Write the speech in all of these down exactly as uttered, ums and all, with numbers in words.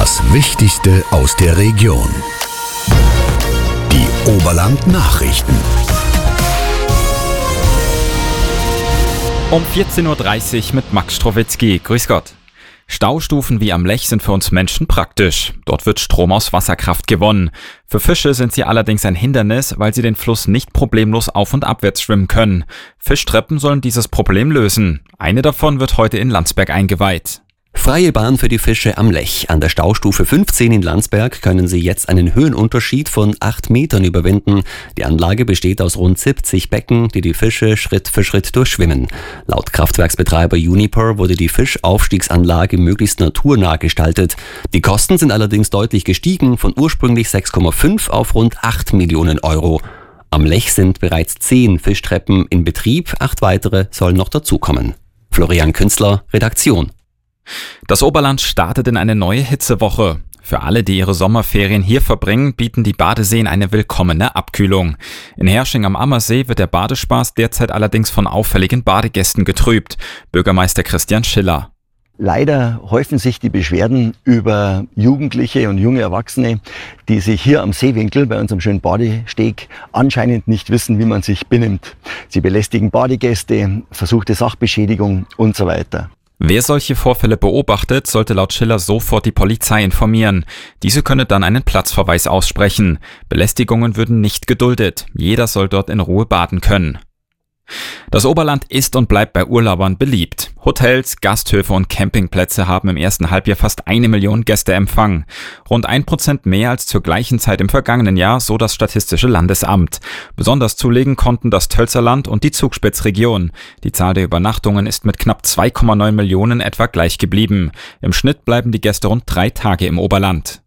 Das Wichtigste aus der Region. Die Oberland-Nachrichten. Um vierzehn Uhr dreißig mit Max Strowitzki. Grüß Gott. Staustufen wie am Lech sind für uns Menschen praktisch. Dort wird Strom aus Wasserkraft gewonnen. Für Fische sind sie allerdings ein Hindernis, weil sie den Fluss nicht problemlos auf- und abwärts schwimmen können. Fischtreppen sollen dieses Problem lösen. Eine davon wird heute in Landsberg eingeweiht. Freie Bahn für die Fische am Lech. An der Staustufe fünfzehn in Landsberg können sie jetzt einen Höhenunterschied von acht Metern überwinden. Die Anlage besteht aus rund siebzig Becken, die die Fische Schritt für Schritt durchschwimmen. Laut Kraftwerksbetreiber Uniper wurde die Fischaufstiegsanlage möglichst naturnah gestaltet. Die Kosten sind allerdings deutlich gestiegen, von ursprünglich sechs Komma fünf auf rund acht Millionen Euro. Am Lech sind bereits zehn Fischtreppen in Betrieb, acht weitere sollen noch dazukommen. Florian Künstler, Redaktion. Das Oberland startet in eine neue Hitzewoche. Für alle, die ihre Sommerferien hier verbringen, bieten die Badeseen eine willkommene Abkühlung. In Hersching am Ammersee wird der Badespaß derzeit allerdings von auffälligen Badegästen getrübt. Bürgermeister Christian Schiller. Leider häufen sich die Beschwerden über Jugendliche und junge Erwachsene, die sich hier am Seewinkel bei unserem schönen Badesteg anscheinend nicht wissen, wie man sich benimmt. Sie belästigen Badegäste, versuchte Sachbeschädigung und so weiter. Wer solche Vorfälle beobachtet, sollte laut Schiller sofort die Polizei informieren. Diese könne dann einen Platzverweis aussprechen. Belästigungen würden nicht geduldet. Jeder soll dort in Ruhe baden können. Das Oberland ist und bleibt bei Urlaubern beliebt. Hotels, Gasthöfe und Campingplätze haben im ersten Halbjahr fast eine Million Gäste empfangen. Rund ein Prozent mehr als zur gleichen Zeit im vergangenen Jahr, so das Statistische Landesamt. Besonders zulegen konnten das Tölzerland und die Zugspitzregion. Die Zahl der Übernachtungen ist mit knapp zwei Komma neun Millionen etwa gleich geblieben. Im Schnitt bleiben die Gäste rund drei Tage im Oberland.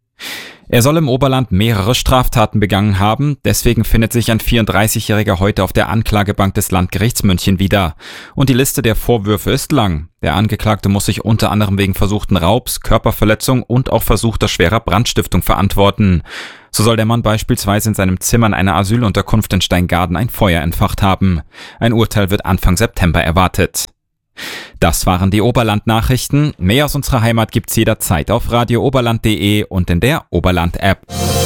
Er soll im Oberland mehrere Straftaten begangen haben, deswegen findet sich ein vierunddreißigjähriger heute auf der Anklagebank des Landgerichts München wieder. Und die Liste der Vorwürfe ist lang. Der Angeklagte muss sich unter anderem wegen versuchten Raubs, Körperverletzung und auch versuchter schwerer Brandstiftung verantworten. So soll der Mann beispielsweise in seinem Zimmer in einer Asylunterkunft in Steingaden ein Feuer entfacht haben. Ein Urteil wird Anfang September erwartet. Das waren die Oberland-Nachrichten. Mehr aus unserer Heimat gibt's jederzeit auf radio oberland punkt de und in der Oberland-App.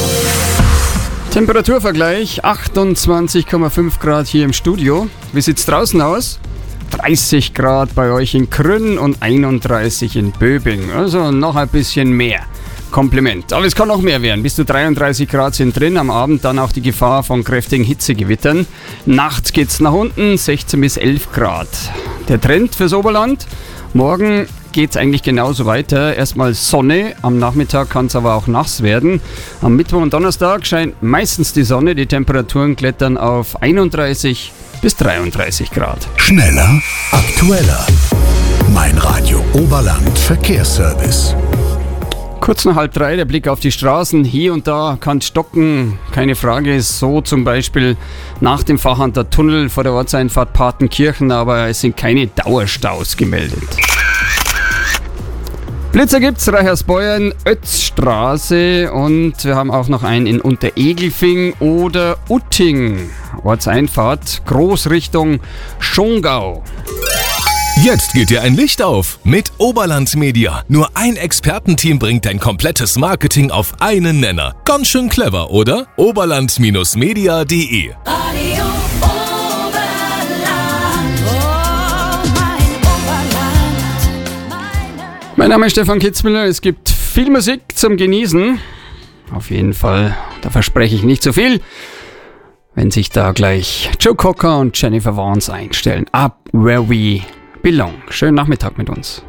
Temperaturvergleich, achtundzwanzig Komma fünf Grad hier im Studio. Wie sieht's draußen aus? dreißig Grad bei euch in Krünn und einunddreißig in Böbing. Also noch ein bisschen mehr. Kompliment. Aber es kann noch mehr werden. Bis zu dreiunddreißig Grad sind drin. Am Abend dann auch die Gefahr von kräftigen Hitzegewittern. Nachts geht's nach unten, sechzehn bis elf Grad. Der Trend fürs Oberland. Morgen geht's eigentlich genauso weiter. Erstmal Sonne, am Nachmittag kann es aber auch nass werden. Am Mittwoch und Donnerstag scheint meistens die Sonne. Die Temperaturen klettern auf einunddreißig bis dreiunddreißig Grad. Schneller, aktueller. Mein Radio Oberland Verkehrsservice. Kurz nach halb drei, der Blick auf die Straßen. Hier und da kann stocken, keine Frage. So zum Beispiel nach dem Fachanter Tunnel vor der Ortseinfahrt Partenkirchen, aber es sind keine Dauerstaus gemeldet. Blitzer gibt's, Reichersbeuern, Ötzstraße und wir haben auch noch einen in Unteregelfing oder Utting. Ortseinfahrt, Großrichtung Schongau. Jetzt geht dir ein Licht auf mit Oberland Media. Nur ein Expertenteam bringt dein komplettes Marketing auf einen Nenner. Ganz schön clever, oder? oberland Media punkt de Radio Oberland, oh mein Oberland, meine... Mein Name ist Stefan Kitzmüller, es gibt viel Musik zum Genießen. Auf jeden Fall, da verspreche ich nicht so viel, wenn sich da gleich Joe Cocker und Jennifer Vance einstellen. Up Where We Belong. Schönen Nachmittag mit uns.